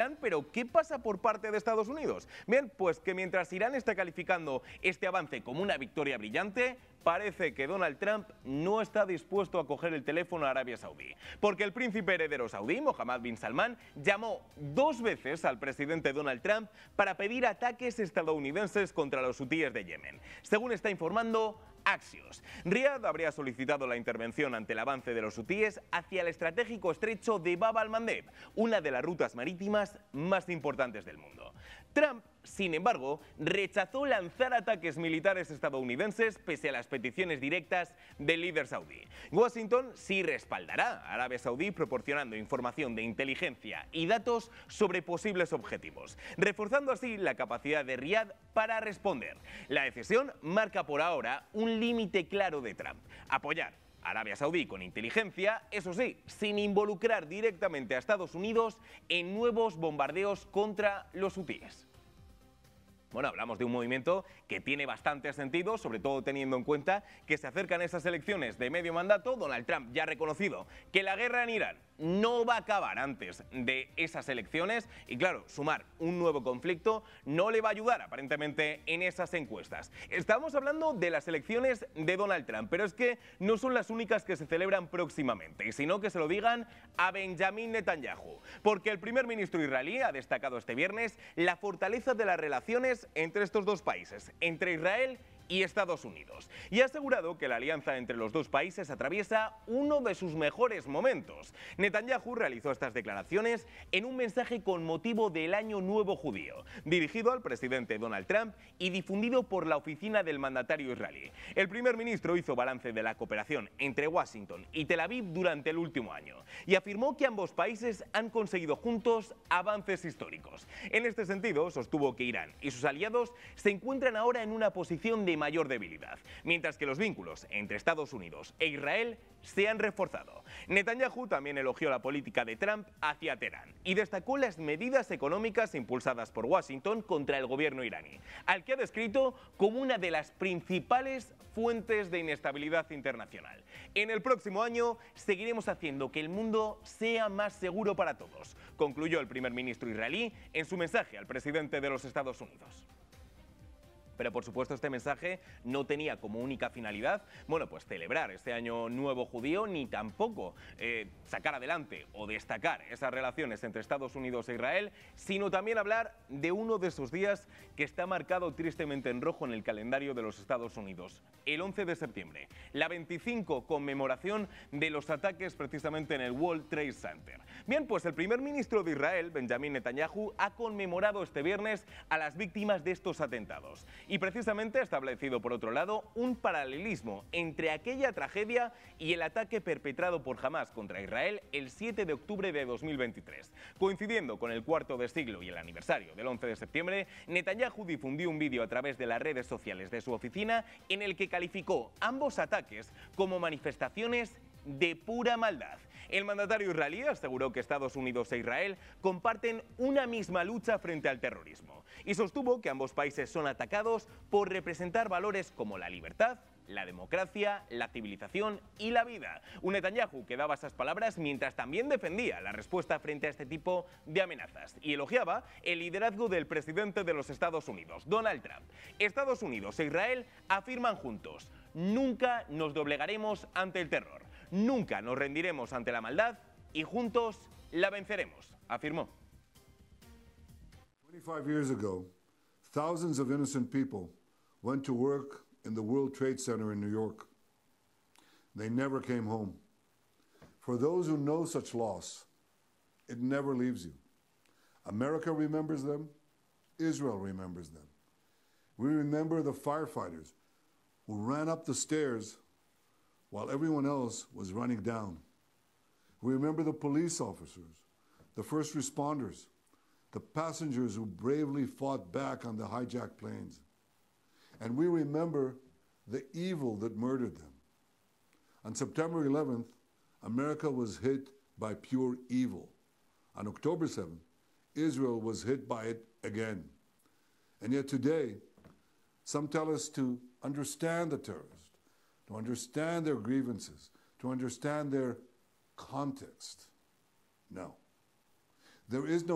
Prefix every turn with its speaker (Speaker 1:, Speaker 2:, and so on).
Speaker 1: Irán, pero ¿qué pasa por parte de Estados Unidos? Bien, pues que mientras Irán está calificando este avance como una victoria brillante, parece que Donald Trump no está dispuesto a coger el teléfono a Arabia Saudí, porque el príncipe heredero saudí, Mohammed bin Salman, llamó 2 veces al presidente Donald Trump para pedir ataques estadounidenses contra los hutíes de Yemen. Según está informando Axios, Riad habría solicitado la intervención ante el avance de los hutíes hacia el estratégico estrecho de Bab al-Mandeb, una de las rutas marítimas más importantes del mundo. Trump, sin embargo, rechazó lanzar ataques militares estadounidenses pese a las peticiones directas del líder saudí. Washington sí respaldará a Arabia Saudí proporcionando información de inteligencia y datos sobre posibles objetivos, reforzando así la capacidad de Riad para responder. La decisión marca por ahora un límite claro de Trump: apoyar a Arabia Saudí con inteligencia, eso sí, sin involucrar directamente a Estados Unidos en nuevos bombardeos contra los hutíes. Bueno, hablamos de un movimiento que tiene bastante sentido, sobre todo teniendo en cuenta que se acercan esas elecciones de medio mandato. Donald Trump ya ha reconocido que la guerra en Irán no va a acabar antes de esas elecciones y, claro, sumar un nuevo conflicto no le va a ayudar aparentemente en esas encuestas. Estamos hablando de las elecciones de Donald Trump, pero es que no son las únicas que se celebran próximamente, y sino que se lo digan a Benjamin Netanyahu, porque el primer ministro israelí ha destacado este viernes la fortaleza de las relaciones entre estos dos países, entre Israel y Estados Unidos, y ha asegurado que la alianza entre los dos países atraviesa uno de sus mejores momentos. Netanyahu realizó estas declaraciones en un mensaje con motivo del Año Nuevo Judío, dirigido al presidente Donald Trump y difundido por la oficina del mandatario israelí. El primer ministro hizo balance de la cooperación entre Washington y Tel Aviv durante el último año y afirmó que ambos países han conseguido juntos avances históricos. En este sentido, sostuvo que Irán y sus aliados se encuentran ahora en una posición de mayor debilidad, mientras que los vínculos entre Estados Unidos e Israel se han reforzado. Netanyahu también elogió la política de Trump hacia Teherán y destacó las medidas económicas impulsadas por Washington contra el gobierno iraní, al que ha descrito como una de las principales fuentes de inestabilidad internacional. En el próximo año seguiremos haciendo que el mundo sea más seguro para todos, concluyó el primer ministro israelí en su mensaje al presidente de los Estados Unidos. Pero por supuesto este mensaje no tenía como única finalidad, bueno, pues celebrar este Año Nuevo Judío, ni tampoco sacar adelante o destacar esas relaciones entre Estados Unidos e Israel, sino también hablar de uno de esos días que está marcado tristemente en rojo en el calendario de los Estados Unidos, el 11 de septiembre, la 25 conmemoración de los ataques precisamente en el World Trade Center. Bien, pues el primer ministro de Israel, Benjamin Netanyahu, ha conmemorado este viernes a las víctimas de estos atentados. Y precisamente ha establecido, por otro lado, un paralelismo entre aquella tragedia y el ataque perpetrado por Hamás contra Israel el 7 de octubre de 2023. Coincidiendo con el cuarto de siglo y el aniversario del 11 de septiembre, Netanyahu difundió un vídeo a través de las redes sociales de su oficina en el que calificó ambos ataques como manifestaciones de pura maldad. El mandatario israelí aseguró que Estados Unidos e Israel comparten una misma lucha frente al terrorismo y sostuvo que ambos países son atacados por representar valores como la libertad, la democracia, la civilización y la vida. Un Netanyahu que daba esas palabras mientras también defendía la respuesta frente a este tipo de amenazas y elogiaba el liderazgo del presidente de los Estados Unidos, Donald Trump. Estados Unidos e Israel afirman juntos: nunca nos doblegaremos ante el terror. Nunca nos rendiremos ante la maldad y juntos la venceremos, afirmó.
Speaker 2: 25 years ago, thousands of innocent people went to work in the World Trade Center in New York. They never came home. For those who know such loss, it never leaves you. America remembers them. Israel remembers them. We remember the firefighters who ran up the stairs while everyone else was running down. We remember the police officers, the first responders, the passengers who bravely fought back on the hijacked planes. And we remember the evil that murdered them. On September 11th, America was hit by pure evil. On October 7th, Israel was hit by it again. And yet today, some tell us to understand the terrorists, to understand their grievances, to understand their context. No. There is no